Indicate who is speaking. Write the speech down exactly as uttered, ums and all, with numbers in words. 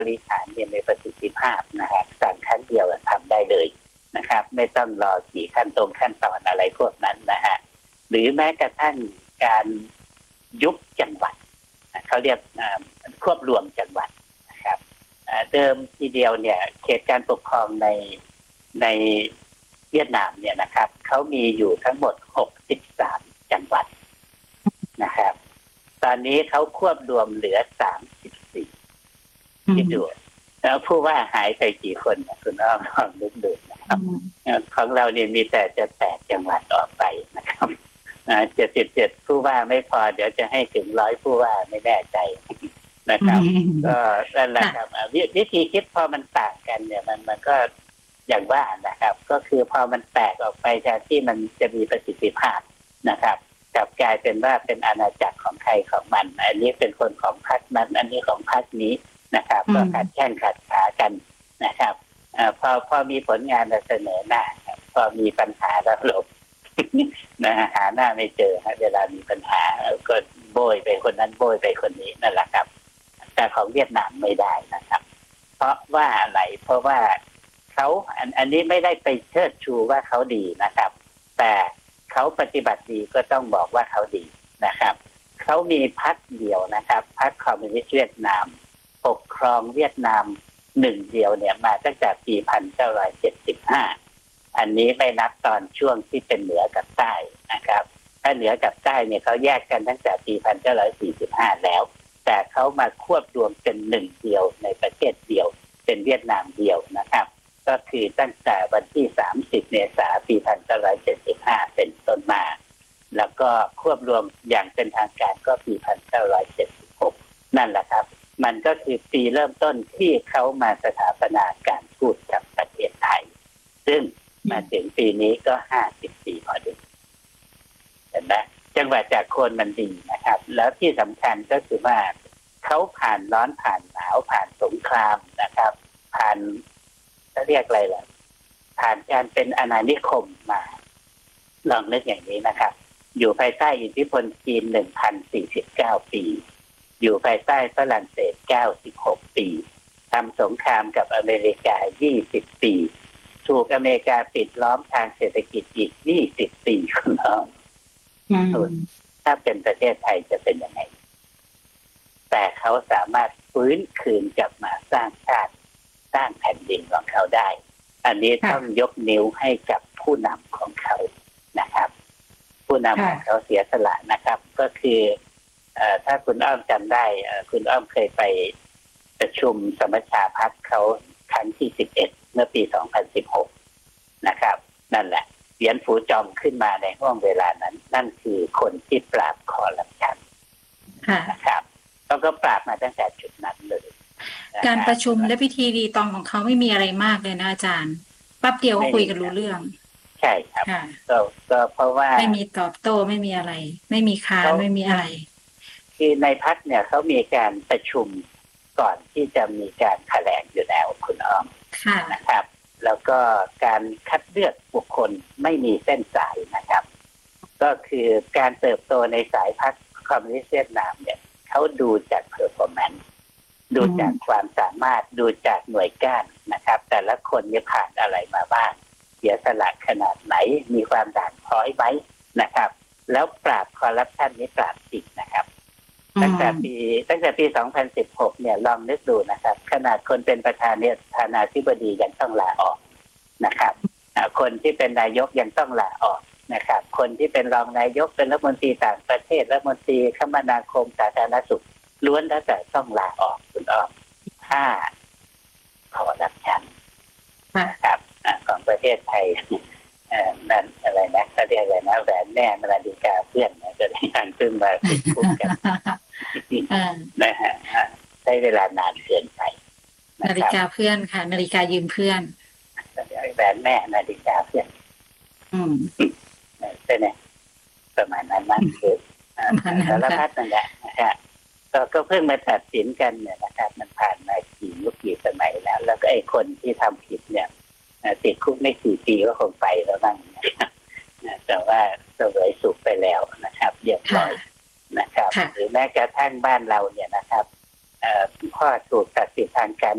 Speaker 1: บริหารเนี่ยมีประสิทธิภาพนะครับสั่งครั้งเดียวทำได้เลยนะครับไม่ต้องรอกี่ขั้นตรงขั้นตอนอะไรพวกนั้นนะฮะหรือแม้กระทั่งการยุบจังหวัดเขาเรียกควบรวมจังหวัดนะครับเดิมทีเดียวเนี่ยเขตการปกครองในในเวียดนามเนี่ยนะครับเขามีอยู่ทั้งหมดหกสิบสามจังหวัดนะครับตอนนี้เขาควบรวมเหลือสามสิบสี่ที่ดูแล้วผู้ว่าหายไปกี่คนคุณอ้อมลองนึกดูนะครับของเราเนี่ยมีแต่จะแปดจังหวัดออกไปนะครับเจ็ดสิบเจ็ดผู้ว่าไม่พอเดี๋ยวจะให้ถึงร้อยผู้ว่าไม่แน่ใจนะครับก็นั่นแหละครับวิธีคิดพอมันต่างกันเนี่ยมันมันก็อย่างว่านะครับก็คือพอมันแตกออกไปจากที่มันจะมีประสิทธิภาพนะครับกลับกลายเป็นว่าเป็นอาณาจักรของใครของมันอันนี้เป็นคนของพรรคนั้นอันนี้ของพรรคนี้นะครับก็ขัดแข้งขัดขากันนะครับอพอพอมีผลงานเสนอหน้าพอมีปัญหาแล้วหลบนะหาหน้าไม่เจอเวลามีปัญหาก็โบยไปคนนั้นโบยไปคนนี้นั่นแหละครับแต่ของเวียดนามไม่ได้นะครับเพราะว่าอะไรเพราะว่าเขาอันอันนี้ไม่ได้ไปเชิดชูว่าเขาดีนะครับแต่เขาปฏิบัติดีก็ต้องบอกว่าเขาดีนะครับเขามีพรรคเดียวนะครับพรรคคอมมิวนิสต์เวียดนามปกครองเวียดนามหนึ่งเดียวเนี่ยมาตั้งแต่ปีหนึ่งพันเก้าร้อยเจ็ดสิบห้าอันนี้ไม่นับตอนช่วงที่เป็นเหนือกับใต้นะครับถ้าเหนือกับใต้เนี่ยเขาแยกกันตั้งแต่ปีหนึ่งพันเก้าร้อยสี่สิบห้าแล้วแต่เขามาควบรวมเป็นหนึ่งเดียวในประเทศเดียวเป็นเวียดนามเดียวนะครับก็คือตั้งแต่วันที่สามสิบเมษายนปีหนึ่งพันเก้าร้อยเจ็ดสิบห้าเป็นต้นมาแล้วก็ควบรวมอย่างเป็นทางการก็ปีหนึ่งพันเก้าร้อยเจ็ดสิบหกนั่นแหละครับมันก็คือปีเริ่มต้นที่เขามาสถาปนาการทูตกับประเทศไทยซึ่งมาถึงปีนี้ก็ห้าสิบปีพอดีเห็นไหมจังหวะจากโคนมันดีนะครับแล้วที่สำคัญก็คือว่าเขาผ่านร้อนผ่านหนาวผ่านสงครามนะครับผ่านจะเรียกอะไรล่ะผ่านการเป็นอาณานิคมมาลองนึกอย่างนี้นะครับอยู่ภายใต้อิทธิพลจีน หนึ่งพันสี่สิบเก้า ปีอยู่ภายใต้ฝรั่งเศสเก้าสิบหกปีทำสงครามกับอเมริกายี่สิบปีถูกอเมริกาปิดล้อมทางเศรษฐกิจอีกยี่สิบปีคุณน้องถ้าเป็นประเทศไทยจะเป็นยังไงแต่เขาสามารถฟื้นคืนกลับมาสร้างชาติสร้างแผ่นดินของเขาได้อันนี้ต้องยกนิ้วให้กับผู้นำของเขานะครับผู้นำของเขาเสียสละนะครับก็คือถ้าคุณอ้อมจำได้คุณอ้อมเคยไปประชุมสมัชชาพรรคเขาครั้งที่สิบเอ็ดเมื่อปีสองพันสิบหกนะครับนั่นแหละเสียนฝูจอมขึ้นมาในห้วงเวลานั้นนั่นคือคนที่ปราบคอร์รัปชันนะครับเขาก็ปราบมาตั้งแต่จุดนั้นเลย
Speaker 2: การประชุมและพิธีรีตองของเขาไม่มีอะไรมากเลยนะอาจารย์แป๊บเดียวก็คุยกันรู้เรื่อง
Speaker 1: ใช่ครับก็ก็เพราะว่า
Speaker 2: ไม่มีตอบโต้ไม่มีอะไรไม่มีค้านไม่มีอะไร
Speaker 1: คือในพรรคเนี่ยเขามีการประชุมก่อนที่จะมีการแถลงอยู่แล้วคุณอ้อมนะครับแล้วก็การคัดเลือกบุคคลไม่มีเส้นสายนะครับก็คือการเติบโตในสายพรรคคอมมิวนิสต์เวียดนามเนี่ยเขาดูจากเพอร์ฟอร์แมนซ์ดูจากความสามารถดูจากหน่วยก้านนะครับแต่ละคนเนี่ยผ่านอะไรมาบ้างเสียสละขนาดไหนมีความด่านพร้อยไหมนะครับแล้วปราบคอร์รัปชันนี้ปราบจริงนะครับตั้งแต่ปีตั้งแต่ปีสองพันสิบหกเนี่ยลองนึกดูนะครับขนาดคนเป็นประธานเนี่ยประธานาธิบดียังต้องลาออกนะครับคนที่เป็นนายกยังต้องลาออกนะครับคนที่เป็นรองนายกเป็นรัฐมนตรีต่างประเทศรัฐมนตรีคมนาคมสาธารณสุขล้วนแล้วแต่ต้องลาออกคุณอ้อมถ้าคอร์รัปชันนะครับของประเทศไทยนั่นอะไรนะเขาเรียกอะไรนะแหวนแม่นาฬิกาเพื่อนนะจะได้การขึ้นมาติดคุกกันนะฮะใช้เวลานานเกินไป
Speaker 2: นาฬิกาเพื่อนค่ะนาฬิกายืมเพื่อน
Speaker 1: แหวนแม่นาฬิกาเพื่อน
Speaker 2: อืม
Speaker 1: ใช่ไหมประมาณนั้นนั่นคือสารพัดนั่นแหละนะครับก็เพิ่งมาตัดสินกันเนี่ยนะครับมันผ่านมากี่ยุคกี่สมัยแล้วแล้วก็ไอ้คนที่ทำผิดเนี่ยติดคุกไม่กี่ปีก็คงไปแล้วบ้างนะครับแต่ว่าเสวยสุขไปแล้วนะครับเรียบร้อยนะครับหรือแม้กระทั่งบ้านเราเนี่ยนะครับพ่อถูกตัดสิทธิทางการ